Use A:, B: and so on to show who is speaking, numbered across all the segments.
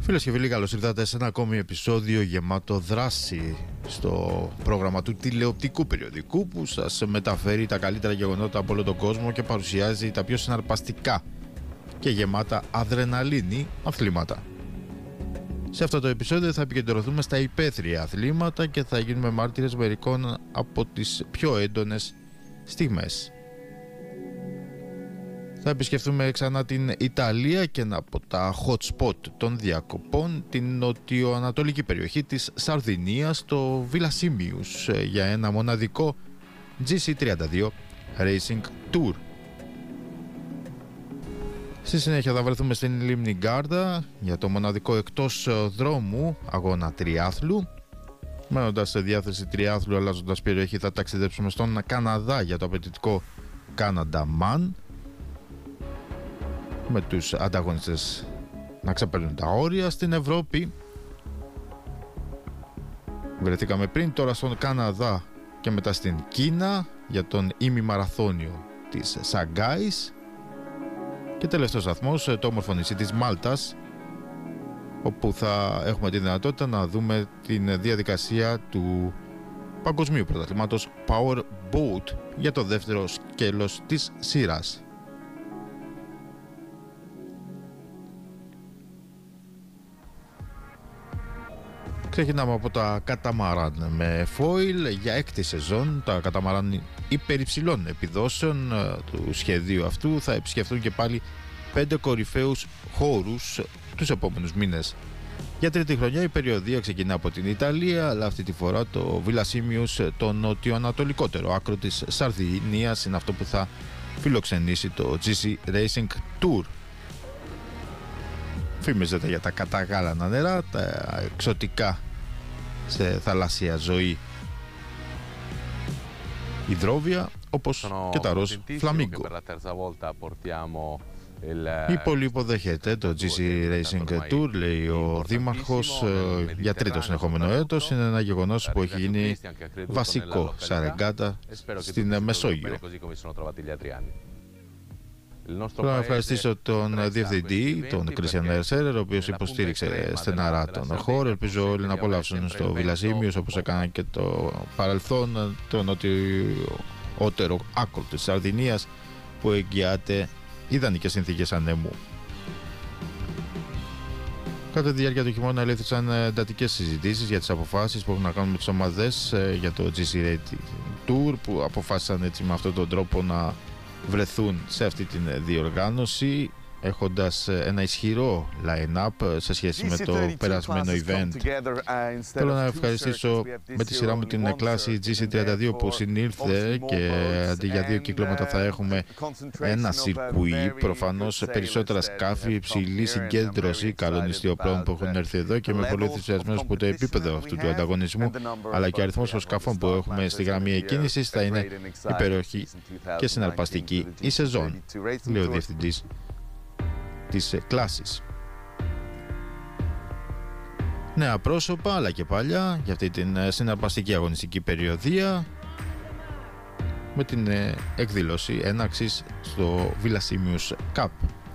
A: Φίλες και φίλοι, καλώς ήρθατε σε ένα ακόμη επεισόδιο γεμάτο δράση στο πρόγραμμα του τηλεοπτικού περιοδικού που σας μεταφέρει τα καλύτερα γεγονότα από όλο τον κόσμο και παρουσιάζει τα πιο συναρπαστικά και γεμάτα αδρεναλίνη αθλήματα. Σε αυτό το επεισόδιο θα επικεντρωθούμε στα υπαίθρια αθλήματα και θα γίνουμε μάρτυρες μερικών από τις πιο έντονες στιγμές. Θα επισκεφθούμε ξανά την Ιταλία και ένα από τα hot spot των διακοπών, την νοτιοανατολική περιοχή της Σαρδινίας, το Villa Simius, για ένα μοναδικό GC32 Racing Tour. Στη συνέχεια θα βρεθούμε στην λίμνη Γκάρντα για το μοναδικό εκτός δρόμου αγώνα τριάθλου. Μένοντας σε διάθεση τριάθλου, αλλάζοντας περιοχή, θα ταξιδέψουμε στον Καναδά για το απαιτητικό Canada Man, με τους ανταγωνιστές να ξεπερνούν τα όρια. Στην Ευρώπη βρεθήκαμε πριν, τώρα στον Καναδά και μετά στην Κίνα για τον ημιμαραθώνιο της Σαγκάης, και τελευταίος σταθμός το όμορφο νησί της Μάλτας, όπου θα έχουμε τη δυνατότητα να δούμε την διαδικασία του παγκοσμίου πρωταθλήματος Power Boat για το δεύτερο σκέλος της σειράς. Ξεκινάμε από τα καταμαράν με φόιλ για έκτη σεζόν. Τα καταμαράν υπερυψηλών επιδόσεων του σχεδίου αυτού θα επισκεφθούν και πάλι 5 κορυφαίους χώρους τους επόμενους μήνες. Για τρίτη χρονιά η περιοδία ξεκινά από την Ιταλία, αλλά αυτή τη φορά το Villa Simius, το νοτιοανατολικότερο άκρο της Σαρδινίας, είναι αυτό που θα φιλοξενήσει το GC Racing Tour. Φημίζεται για τα καταγάλανα νερά, τα εξωτικά σε θαλάσσια ζωή υδρόβια, όπως και τα ροζ φλαμίγκο. Η πόλη υποδέχεται το GC Racing Tour, λέει ο δήμαρχος, για τρίτο συνεχόμενο έτος. Είναι ένα γεγονός που έχει γίνει βασικό σαν ρεγκάτα στην Μεσόγειο. Θέλω να ευχαριστήσω τον διευθυντή, τον Κρίστιαν Μέρσερ, ο οποίος υποστήριξε στεναρά τον χώρο. Ελπίζω όλοι να απολαύσουν στο Villa Simius, όπως έκαναν και το παρελθόν, το νοτιότερο άκρο της Σαρδινίας, που εγγυάται ιδανικές συνθήκες ανέμου. Κατά τη διάρκεια του χειμώνα ελήφθησαν εντατικές συζητήσεις για τις αποφάσεις που έχουν να κάνουν με τις ομάδες για το GC Racing Tour, που αποφάσισαν έτσι με αυτόν τον τρόπο να βρεθούν σε αυτή την διοργάνωση, έχοντας ένα ισχυρό line-up σε σχέση με το περασμένο event. Θέλω να ευχαριστήσω με τη σειρά μου την κλάση GC32 που συνήλθε, και αντί για 2 κυκλώματα θα έχουμε ένα σιρκουί, προφανώς περισσότερα σκάφη, υψηλή συγκέντρωση καλών ιστιοπλών που έχουν έρθει εδώ, και είμαι πολύ ενθουσιασμένος που το επίπεδο αυτού του ανταγωνισμού αλλά και ο αριθμός των σκαφών που έχουμε στη γραμμή εκκίνησης θα είναι υπέροχη και συναρπαστική η σεζόν, λέει ο διευθυντής της κλάσης. Νέα πρόσωπα αλλά και παλιά για αυτή την συναρπαστική αγωνιστική περιοδία, με την εκδήλωση έναξης στο Villa Simius Cup.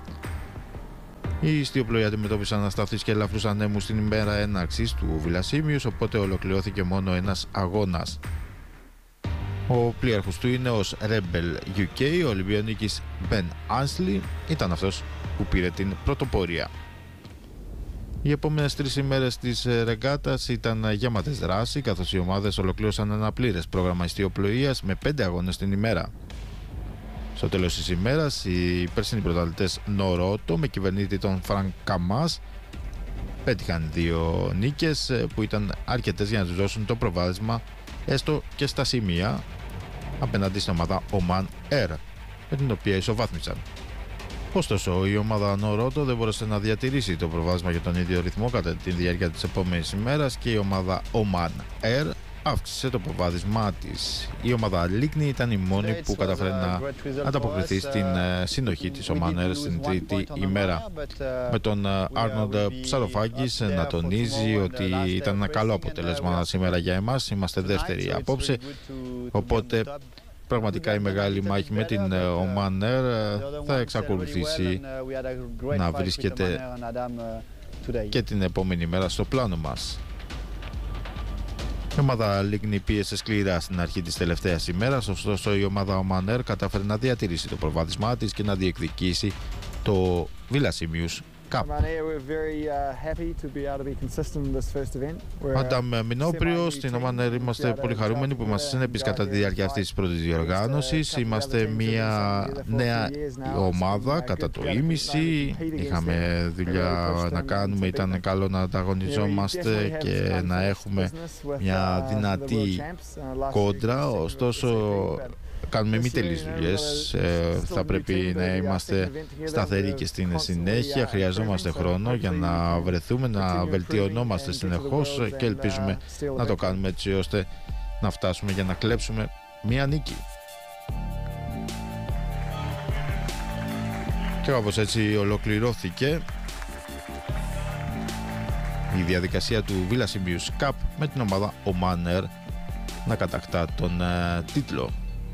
A: Οι ιστιοπλοίοι αντιμετώπισαν ανασταθείς και ελαφρούς ανέμους στην ημέρα έναξης του Villa Simius, οπότε ολοκληρώθηκε μόνο ένας αγώνας. Ο πλοίαρχος του είναι ως Rebel UK, ο Ολυμπιονίκης Ben Ansley ήταν αυτός που πήρε την πρωτοπορία. Οι επόμενες 3 ημέρες της ρεγκάτας ήταν γεμάτες δράση, καθώς οι ομάδες ολοκλήρωσαν ένα πλήρες πρόγραμμα ιστιοπλοείας με 5 αγώνες την ημέρα. Στο τέλος της ημέρας, οι περσινοί πρωταθλητές Νορότο με κυβερνήτη τον Φρανκ Καμάς πέτυχαν 2 νίκες που ήταν αρκετές για να τους δώσουν το προβάδισμα έστω και στα σημεία απέναντι στην ομάδα Oman Air, με την οποία ισοβάθμισαν. Ωστόσο, η ομάδα Νορότο δεν μπόρεσε να διατηρήσει το προβάδισμα για τον ίδιο ρυθμό κατά τη διάρκεια της επόμενης ημέρας, και η ομάδα Oman Air αύξησε το προβάδισμά της. Η ομάδα Λίγνη ήταν η μόνη που καταφέρει να ανταποκριθεί στην συνοχή της Oman Air στην τρίτη ημέρα, με τον Άρνοντ Ψαροφάκης να τονίζει ότι ήταν ένα καλό αποτέλεσμα σήμερα για εμάς, είμαστε δεύτεροι απόψε, οπότε πραγματικά η μεγάλη μάχη με την Oman Air θα εξακολουθήσει να βρίσκεται και την επόμενη μέρα στο πλάνο μας. Η ομάδα Λίγνη πίεσε σκληρά στην αρχή της τελευταίας ημέρας, ωστόσο η ομάδα Oman Air κατάφερε να διατηρήσει το προβάδισμά της και να διεκδικήσει το Villasimius Cup. Άνταμ Μινόπριο, στην Oman Air είμαστε πολύ χαρούμενοι που είμαστε συνεπείς κατά τη διάρκεια αυτής της πρώτης διοργάνωσης. Είμαστε μια νέα ομάδα κατά το ήμιση. Είχαμε δουλειά να κάνουμε, ήταν καλό να ανταγωνιζόμαστε και να έχουμε μια δυνατή κόντρα, ωστόσο κάνουμε μη τελείς δουλειές, θα πρέπει να είμαστε σταθεροί και στην συνέχεια. Χρειαζόμαστε χρόνο για να βρεθούμε, να βελτιωνόμαστε συνεχώς και ελπίζουμε να το κάνουμε έτσι ώστε να φτάσουμε για να κλέψουμε μία νίκη. Και κάπως έτσι ολοκληρώθηκε η διαδικασία του Villasimius Cup με την ομάδα Oman Air να κατακτά τον τίτλο.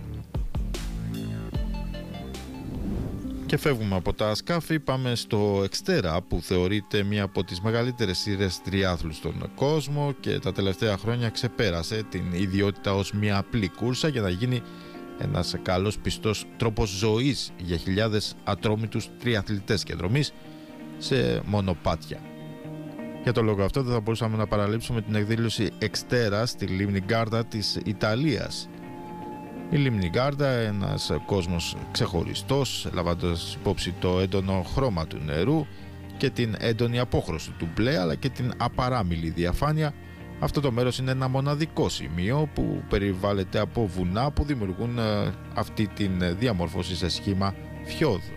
A: Και φεύγουμε από τα σκάφη, πάμε στο Xterra που θεωρείται μία από τις μεγαλύτερες σειρές τριάθλου στον κόσμο και τα τελευταία χρόνια ξεπέρασε την ιδιότητα ως μία απλή κούρσα για να γίνει ένας καλός πιστός τρόπος ζωής για χιλιάδες ατρόμητους τριαθλητές και δρομείς σε μονοπάτια. Για τον λόγο αυτό δεν θα μπορούσαμε να παραλείψουμε την εκδήλωση Xterra στη λίμνη Γκάρδα της Ιταλίας. Η λίμνη Γκάρδα, ένας κόσμος ξεχωριστός, λαμβάνοντας υπόψη το έντονο χρώμα του νερού και την έντονη απόχρωση του μπλε αλλά και την απαράμιλη διαφάνεια. Αυτό το μέρος είναι ένα μοναδικό σημείο που περιβάλλεται από βουνά που δημιουργούν αυτή την διαμόρφωση σε σχήμα φιόδου.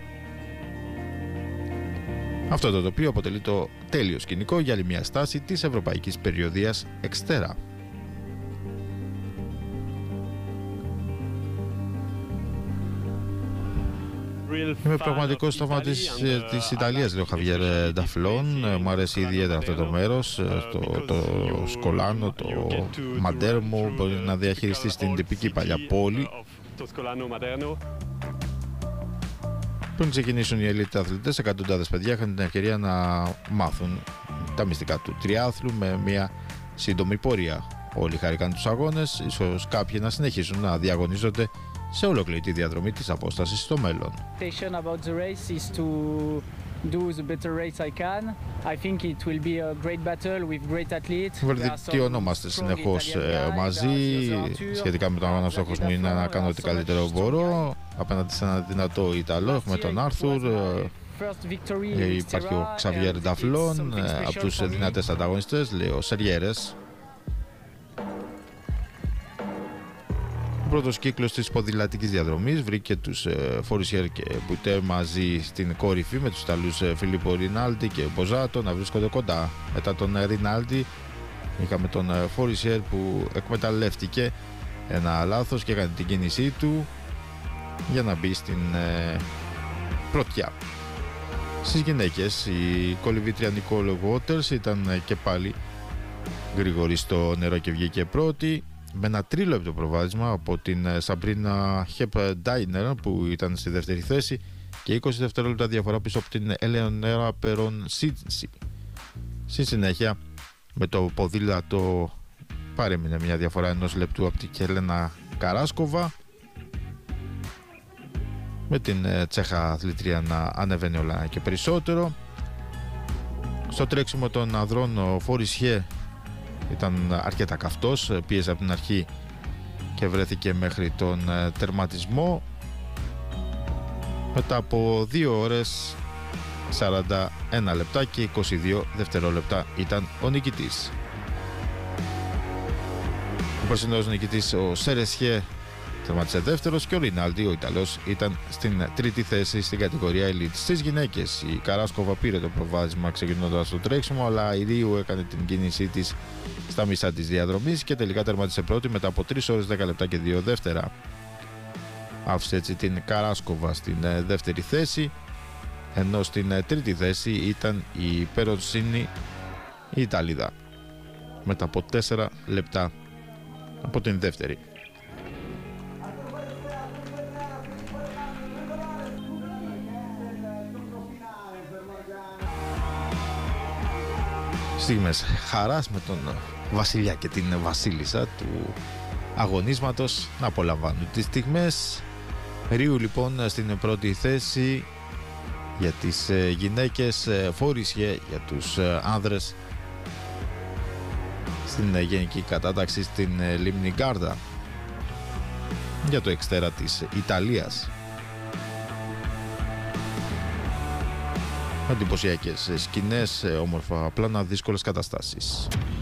A: Αυτό το τοπίο αποτελεί το τέλειο σκηνικό για άλλη μια στάση της ευρωπαϊκής περιοδίας Xterra. Είμαι πραγματικός θαυματής της Ιταλίας, λέει ο Χαβιέρ Νταφλόν. Μου αρέσει ιδιαίτερα αυτό το μέρος, το Σκολάνο, το Μαντέρμο. Μπορεί να διαχειριστεί στην τυπική παλιά πόλη. Πριν ξεκινήσουν οι ελίτ αθλητές, εκατοντάδες παιδιά είχαν την ευκαιρία να μάθουν τα μυστικά του τριάθλου με μια σύντομη πορεία. Όλοι χάρηκαν τους αγώνες, ίσως κάποιοι να συνεχίσουν να διαγωνίζονται σε ολόκληρη τη διαδρομή της απόστασης στο μέλλον. Βελτιωνόμαστε συνεχώς μαζί. Σχετικά με τον αγώνα, στόχος μου είναι να κάνω ό,τι καλύτερο μπορώ απέναντι σε ένα δυνατό Ιταλό. Έχουμε τον Άρθουρ, υπάρχει ο Ξαβιέρ Νταφλόν, από τους δυνατές ανταγωνιστές, λέει ο Σεριέρες. Ο πρώτος κύκλος της ποδηλατικής διαδρομής βρήκε τους Φορισιέρ και Μπουτέ μαζί στην κορυφή, με τους Ιταλούς Φιλίππο Ρινάλντι και Μποζάτο να βρίσκονται κοντά. Μετά τον Ρινάλντι είχαμε τον Φορισιέρ που εκμεταλλεύτηκε ένα λάθος και έκανε την κίνησή του για να μπει στην πρωτιά. Στις γυναίκες η κολυβήτρια Νικόλ Waters ήταν και πάλι γρήγορη στο νερό και βγήκε πρώτη με ένα τρίλεπτο προβάδισμα από την Σαμπρίνα Χεπ Ντάινερ που ήταν στη δεύτερη θέση και 20 δευτερόλεπτα διαφορά πίσω από την Ελεονέρα Περόν Σίτση. Στη συνέχεια με το ποδήλατο παρέμεινε μια διαφορά ενός λεπτού από την Κελένα Καράσκοβα, με την Τσέχα αθλητρία να ανεβαίνει όλα και περισσότερο. Στο τρέξιμο των ανδρών ο Φορισιέ ήταν αρκετά καυτός, πίεσε από την αρχή και βρέθηκε μέχρι τον τερματισμό. Μετά από 2 ώρες 41 λεπτά και 22 δευτερόλεπτα ήταν ο νικητής. Ο περσινός νικητής ο Σερεσιέ τερμάτισε δεύτερος και ο Ρινάλντι, ο Ιταλός, ήταν στην τρίτη θέση στην κατηγορία Elite. Στις γυναίκες η Καράσκοβα πήρε το προβάδισμα ξεκινώντας το τρέξιμο, αλλά η Ρίου έκανε την κίνησή της στα μισά της διαδρομής και τελικά τερμάτισε πρώτη μετά από 3 ώρες 10 λεπτά και 2 δεύτερα. Άφησε έτσι την Καράσκοβα στην δεύτερη θέση, ενώ στην τρίτη θέση ήταν η Περοτσίνη, η Ιταλίδα, μετά από 4 λεπτά από την δεύτερη. Στιγμές χαράς με τον βασιλιά και την βασίλισσα του αγωνίσματος να απολαμβάνουν τις στιγμές. Ρίου λοιπόν στην πρώτη θέση, για τις γυναίκες Φορισιέ για τους άνδρες στην γενική κατάταξη στην λίμνη Γκάρδα. Για το εξτέρα της Ιταλίας, εντυπωσιακές σκηνές, όμορφα πλάνα, δύσκολες καταστάσεις.